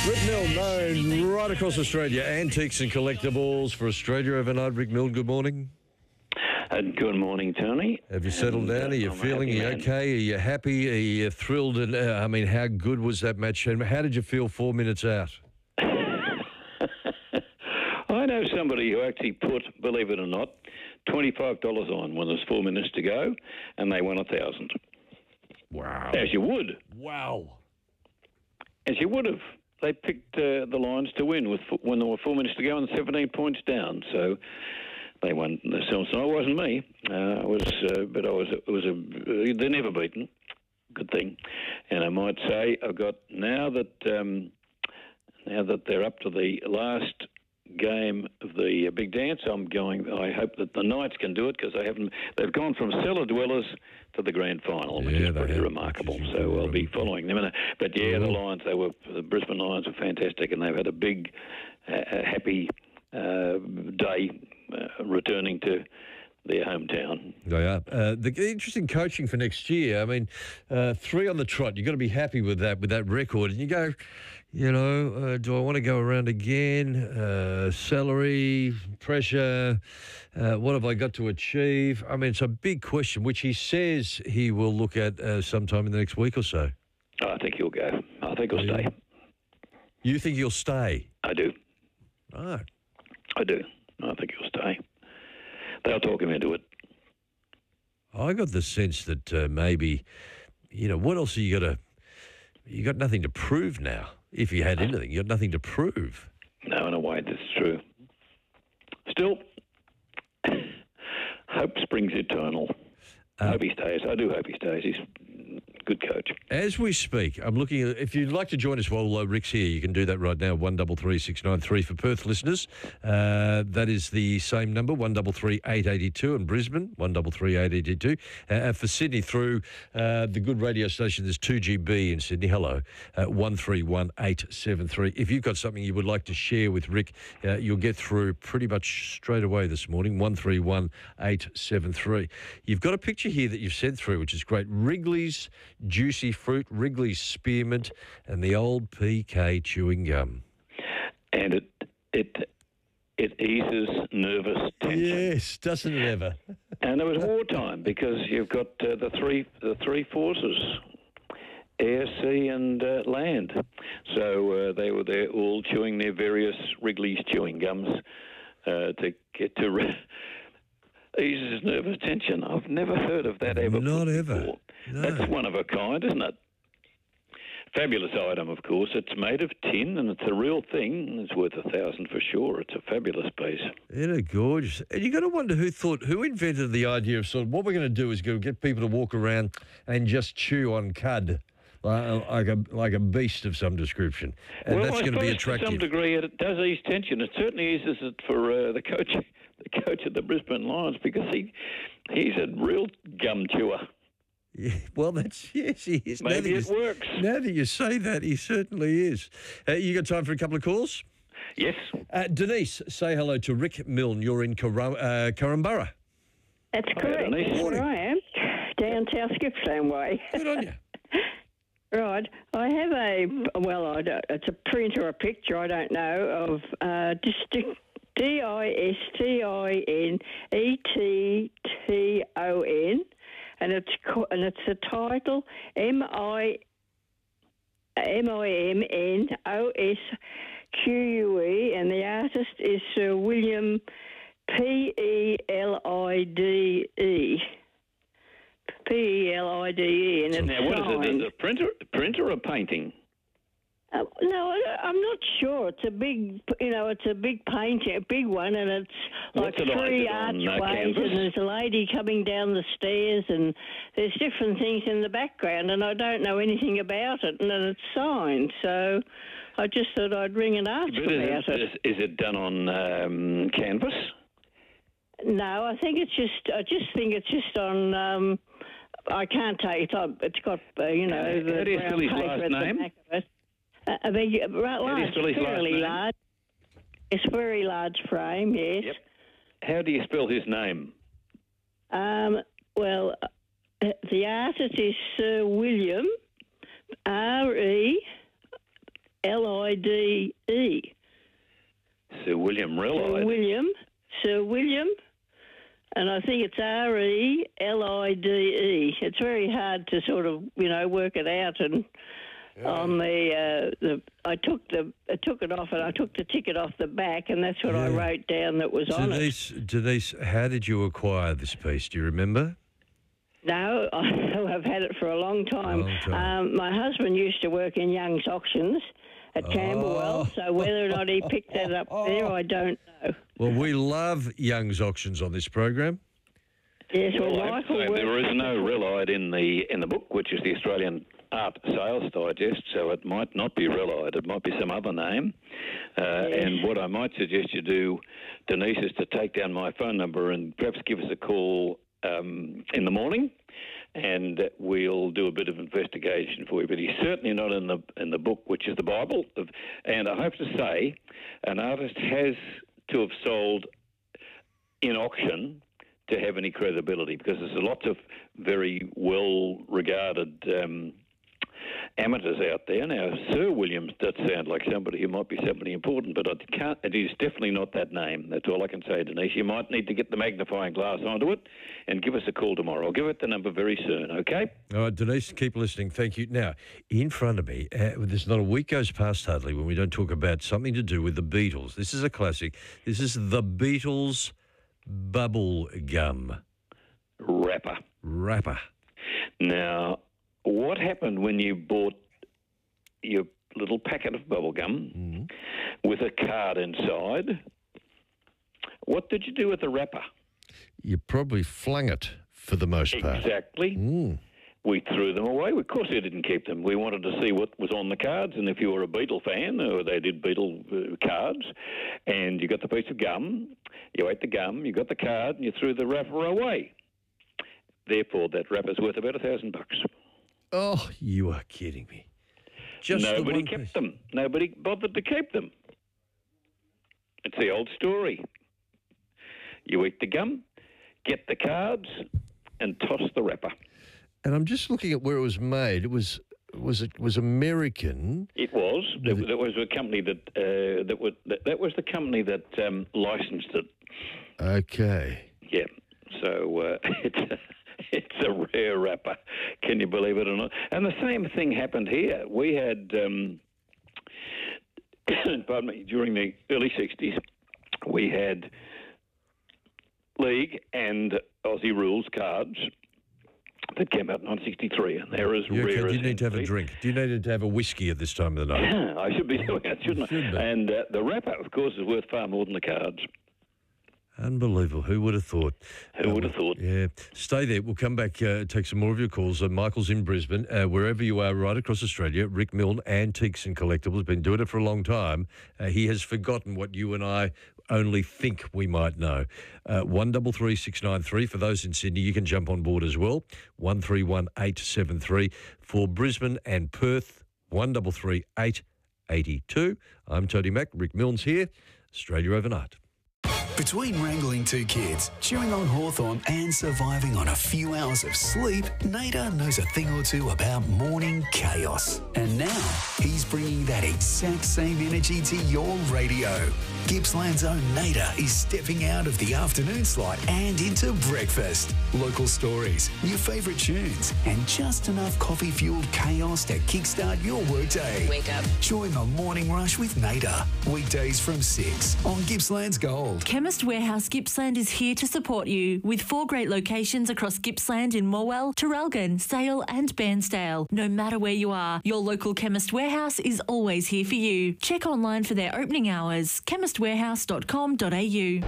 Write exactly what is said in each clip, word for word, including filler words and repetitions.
Rick Milne, known right across Australia. Antiques and collectibles for Australia overnight. Rick Milne, good morning. Uh, good morning, Tony. Have you settled And, down? uh, Are you I'm a feeling? Are you happy man. okay? Are you happy? Are you thrilled? And uh, I mean, how good was that match? And how did you feel four minutes out? I know somebody who actually put, believe it or not, twenty-five dollars on when there's four minutes to go, and they won a thousand. Wow. As you would. Wow. As you would have. They picked uh, the Lions to win with when there were four minutes to go and seventeen points down. So they won themselves. No, it wasn't me. Uh, it was, uh, but I was. It was a. Uh, they're never beaten. Good thing. And I might say I've got now that um, now that they're up to the last game of the uh, big dance. I'm going. I hope that the Knights can do it because they haven't. They've gone from cellar dwellers to the the grand final, which Yeah, is they pretty have, remarkable. which is So I'll be incredible. following them. And, uh, But yeah, the Lions, they were the Brisbane Lions were fantastic, and they've had a big, uh, happy uh, day uh, returning to their hometown. They are. Uh, the interesting coaching for next year. I mean, uh, three on the trot. You've got to be happy with that, with that record. And you go, you know, uh, do I want to go around again? Uh, salary, pressure, uh, what have I got to achieve? I mean, it's a big question, which he says he will look at uh, sometime in the next week or so. I think he'll go. I think he'll Yeah. stay. You think he'll stay? I do. Right. I do. I think he'll stay. They'll talk him into it. I got the sense that uh, maybe, you know, what else have you got to, you got nothing to prove now. If you had anything, you got nothing to prove. No, in a way, that's true. Still, hope springs eternal. Uh, hope he stays. I do hope he stays. He's a good coach. As we speak, I'm looking at, if you'd like to join us while uh, Rick's here, you can do that right now, one double three six nine three for Perth listeners. Uh, that is the same number, one double three eight eighty two, and Brisbane, one double three eight eighty two. Uh, for Sydney, through uh, the good radio station, there's two G B in Sydney, hello, uh, one three one eight seven three. If you've got something you would like to share with Rick, uh, you'll get through pretty much straight away this morning, one three one eight seven three. You've got a picture here that you've sent through, which is great. Wrigley's Juicy Fruit, Wrigley's Spearmint, and the old P K chewing gum. And it it it eases nervous tension. Yes, doesn't it ever? And it was wartime because you've got uh, the three the three forces, air, sea, and uh, land. So uh, they were there all chewing their various Wrigley's chewing gums uh, to get to re- eases nervous tension. I've never heard of that ever. Not ever. Before. No. That's one of a kind, isn't it? Fabulous item, of course. It's made of tin, and it's a real thing. It's worth a thousand for sure. It's a fabulous piece. Isn't it gorgeous? And you got to wonder who thought, who invented the idea of sort of what we're going to do is go get people to walk around and just chew on cud. Like like a like a beast of some description, and well, that's I going to be suppose attractive. To some degree, it does ease tension. It certainly eases it for uh, the coach, the coach of the Brisbane Lions, because he he's a real gum chewer. Yeah, well, that's yes, he is. Now Maybe that it you- works. Now that you say that, he certainly is. Uh, you got time for a couple of calls? Yes. Uh, Denise, say hello to Rick Milne. You're in Kara- uh, Korumburra. That's Hi, correct. Denise. That's where I am, down South Gippsland way. Good on you. Right. I have a, well, I don't, it's a print or a picture, I don't know, of uh, Distinct. D I S T I N E T T O N, and it's co- and it's the title M I M I M N O S Q U E, and the artist is Sir William P E L I D E. P E L I D E, and it's Now, what is it? signed. Is it a printer, printer or painting? Uh, no, I- I'm not sure. It's a big, you know, it's a big painting, a big one, and it's like What's it on? Is three it on, uh, archways, canvas? and there's a lady coming down the stairs, and there's different things in the background, and I don't know anything about it, and it's signed, so I just thought I'd ring and ask But about is, it, it. is, is it done on um, canvas? No, I think it's just, I just think it's just on. Um, I can't take it. Up. It's got, uh, you know, How the do you brown spell his paper last at the name? back of it. Uh, I beg your- right, How do you large, spell his last fairly name? large. It's very large frame, yes. Yep. How do you spell his name? Um, well, uh, the artist is Sir William, R E L I D E. Sir William Relide. Sir William. Sir William. And I think it's R E L I D E. It's very hard to sort of, you know, work it out. And yeah. on the, uh, the, I took the, I took it off, and I took the ticket off the back, and that's what yeah. I wrote down that was Denise, on it. Denise, how did you acquire this piece? Do you remember? No, I've had it for a long time. Long time. Um, my husband used to work in Young's Auctions at Camberwell, oh. so whether or not he picked that up there, I don't know. Well, we love Young's Auctions on this program. Yes, well, well Michael so there is no Relide in the in the book, which is the Australian Art Sales Digest, so it might not be Relide. It might be some other name. Uh, yes. And what I might suggest you do, Denise, is to take down my phone number and perhaps give us a call um, in the morning, and we'll do a bit of investigation for you. But he's certainly not in the in the book, which is the Bible. And I have to say, an artist has to have sold in auction to have any credibility, because there's lots of very well-regarded um, amateurs out there. Now, Sir Williams does sound like somebody who might be somebody important, but I can't, it is definitely not that name. That's all I can say, Denise. You might need to get the magnifying glass onto it and give us a call tomorrow. I'll give it the number very soon, okay? All right, Denise, keep listening. Thank you. Now, in front of me, uh, there's not a week goes past hardly when we don't talk about something to do with the Beatles. This is a classic. This is the Beatles bubble gum wrapper. Wrapper. Now, what happened when you bought your little packet of bubble gum mm-hmm. with a card inside? What did you do with the wrapper? You probably flung it for the most part. Exactly. Mm. We threw them away. Of course, we didn't keep them. We wanted to see what was on the cards, and if you were a Beatle fan, or they did Beatle uh, cards, and you got the piece of gum, you ate the gum, you got the card, and you threw the wrapper away. Therefore, that wrapper's worth about a thousand bucks. Oh, you are kidding me. Just Nobody the kept piece. them. Nobody bothered to keep them. It's the old story. You eat the gum, get the cards, and toss the wrapper. And I'm just looking at where it was made. It was was it was American. It was. There, there was a company that uh, that was that, that was the company that um, licensed it. Okay. Yeah. So uh, it's a, it's a rare wrapper. Can you believe it or not? And the same thing happened here. We had, um, pardon me, during the early sixties, we had League and Aussie Rules cards that came out in nineteen sixty-three, and they're as you rare okay, as Do you need to have a drink? Do you need to have a whiskey at this time of the night? I should be doing that, shouldn't you I? Should be. And uh, the wrapper, of course, is worth far more than the cards. Unbelievable. Who would have thought? Who would have thought? Yeah. Stay there. We'll come back, uh, take some more of your calls. Uh, Michael's in Brisbane. Uh, wherever you are, right across Australia, Rick Milne, Antiques and Collectibles, been doing it for a long time. Uh, he has forgotten what you and I only think we might know. Uh, one double three six nine three. For those in Sydney, you can jump on board as well. one three one eight seven three. For Brisbane and Perth, one double three eight eighty two. I'm Tony Mack. Rick Milne's here. Australia Overnight. Between wrangling two kids, chewing on Hawthorn and surviving on a few hours of sleep, Nader knows a thing or two about morning chaos. And now, he's bringing that exact same energy to your radio. Gippsland's own Nader is stepping out of the afternoon slot and into breakfast. Local stories, your favourite tunes, and just enough coffee-fueled chaos to kickstart your workday. Wake up. Join the Morning Rush with Nader. Weekdays from six on Gippsland's Gold. Chemist Warehouse Gippsland is here to support you with four great locations across Gippsland in Morwell, Traralgon, Sale and Bairnsdale. No matter where you are, your local Chemist Warehouse is always here for you. Check online for their opening hours, chemist warehouse dot com dot a u.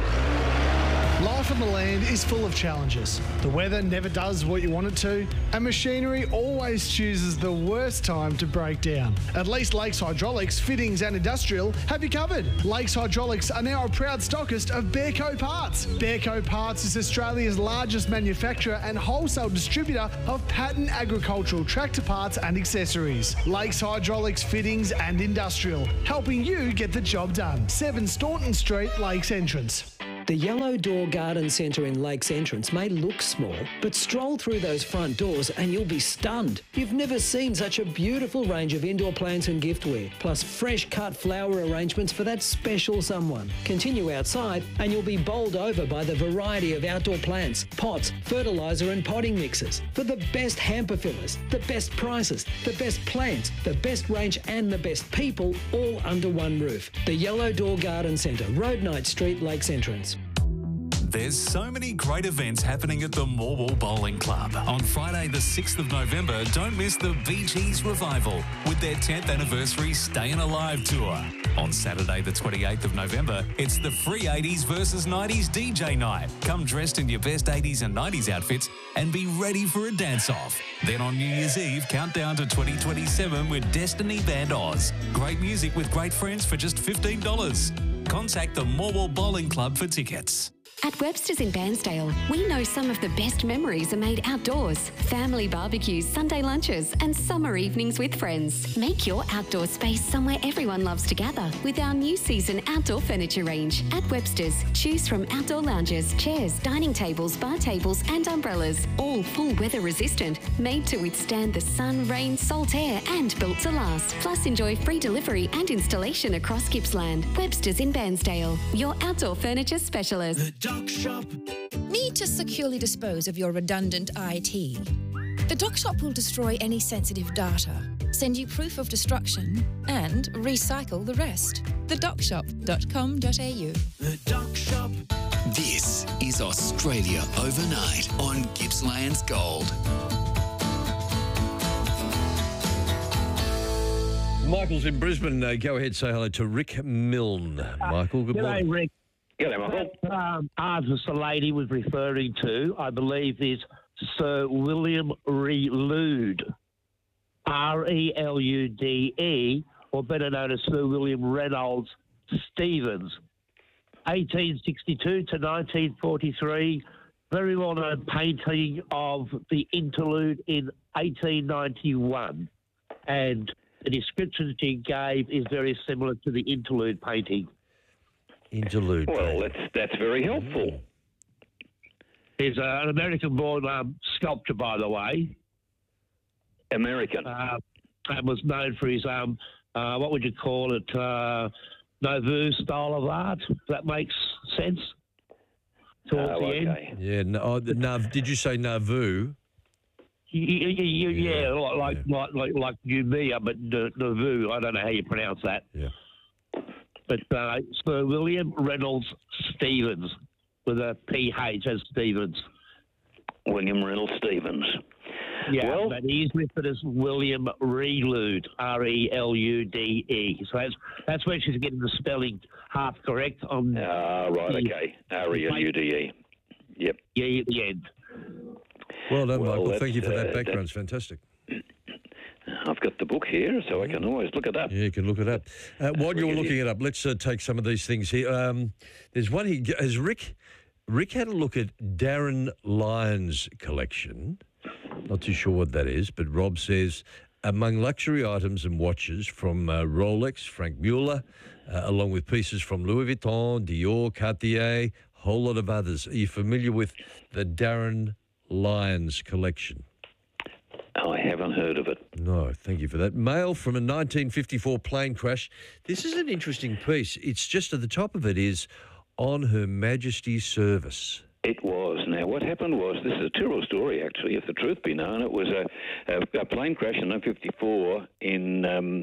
Life on the land is full of challenges. The weather never does what you want it to, and machinery always chooses the worst time to break down. At least Lakes Hydraulics, Fittings and Industrial have you covered. Lakes Hydraulics are now a proud stockist of Bearco Parts. Bearco Parts is Australia's largest manufacturer and wholesale distributor of patent agricultural tractor parts and accessories. Lakes Hydraulics, Fittings and Industrial, helping you get the job done. seven Staunton Street, Lakes Entrance. The Yellow Door Garden Centre in Lakes Entrance may look small, but stroll through those front doors and you'll be stunned. You've never seen such a beautiful range of indoor plants and giftware, plus fresh cut flower arrangements for that special someone. Continue outside and you'll be bowled over by the variety of outdoor plants, pots, fertiliser and potting mixes. For the best hamper fillers, the best prices, the best plants, the best range and the best people, all under one roof. The Yellow Door Garden Centre, Road Knight Street, Lakes Entrance. There's so many great events happening at the Morwell Bowling Club. On Friday the sixth of November, don't miss the Bee Gees Revival with their tenth anniversary Stayin' Alive tour. On Saturday the twenty-eighth of November, it's the Free eighties versus nineties D J night. Come dressed in your best eighties and nineties outfits and be ready for a dance-off. Then on New Year's Eve, count down to twenty twenty-seven with Destiny Band Oz. Great music with great friends for just fifteen dollars. Contact the Morwell Bowling Club for tickets. At Webster's in Bairnsdale, we know some of the best memories are made outdoors. Family barbecues, Sunday lunches and summer evenings with friends. Make your outdoor space somewhere everyone loves to gather with our new season outdoor furniture range. At Webster's, choose from outdoor lounges, chairs, dining tables, bar tables and umbrellas. All full weather resistant, made to withstand the sun, rain, salt air and built to last. Plus enjoy free delivery and installation across Gippsland. Webster's in Bairnsdale, your outdoor furniture specialist. Doc Shop. Need to securely dispose of your redundant I T? The Doc Shop will destroy any sensitive data, send you proof of destruction, and recycle the rest. the doc shop dot com dot a u. The Doc Shop. This is Australia Overnight on Gippsland's Gold. Michael's in Brisbane. Uh, go ahead, say hello to Rick Milne. Michael, good G'day, morning. Rick. G'day, Michael. That um, artist the lady was referring to, I believe, is Sir William Relude, R E L U D E, or better known as Sir William Reynolds Stevens. eighteen sixty-two to nineteen forty-three, very well-known painting of the interlude in eighteen ninety-one. And the description she gave is very similar to the interlude painting. Interlude. Well, that's that's very helpful. He's uh, an American-born um, sculptor, by the way. American. Uh, and was known for his, um, uh, what would you call it, uh, Nouveau style of art, if that makes sense. Towards Oh, the okay. end. Yeah, no, oh, the Nav, did you say Nauvoo? Y- y- y- y- Yeah. Yeah, like Yeah. like like like Numia, but N- Nauvoo. I don't know how you pronounce that. Yeah. But uh, Sir William Reynolds Stevens with a P H as Stevens. William Reynolds Stevens. Yeah, Well- but he's listed as William Relude, R E L U D E. So that's that's where she's getting the spelling half correct on Ah, right, the- okay. R E L U D E. Yep. yeah, at the end. Well done, Well, Michael. Thank you for that's, that uh, background. It's fantastic. I've got the book here, so I can always look it up. Yeah, you can look it up. Uh, while you're looking it up, let's uh, take some of these things here. Um, there's one here. Has Rick, Rick had a look at Darren Lyons' collection. Not too sure what that is, but Rob says, among luxury items and watches from uh, Rolex, Frank Mueller, uh, along with pieces from Louis Vuitton, Dior, Cartier, whole lot of others. Are you familiar with the Darren Lyons collection? I haven't heard of it. No, thank you for that. Mail from a nineteen fifty-four plane crash. This is an interesting piece. It's just at the top of it is on Her Majesty's service. It was. Now, what happened was, this is a true story, actually, if the truth be known. It was a, a, a plane crash in nineteen fifty-four in um,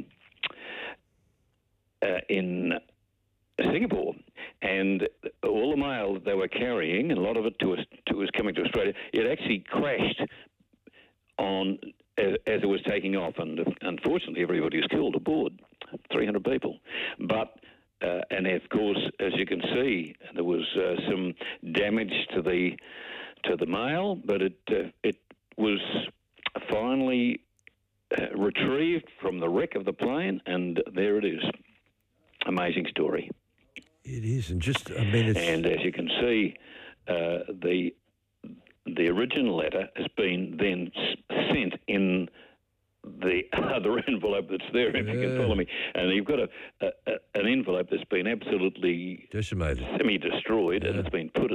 uh, in Singapore, and all the mail that they were carrying, and a lot of it to us, to was coming to Australia, it actually crashed on as, as it was taking off, and unfortunately, everybody was killed aboard, three hundred people, but. Uh, and of course, as you can see, there was uh, some damage to the to the mail, but it uh, it was finally uh, retrieved from the wreck of the plane, and there it is. Amazing story. It is, and just I mean, it's And as you can see, uh, the the original letter has been then s- sent in the other envelope that's there, if you can follow me. And you've got a, a, a an envelope that's been absolutely decimated, semi-destroyed, yeah. and it's been put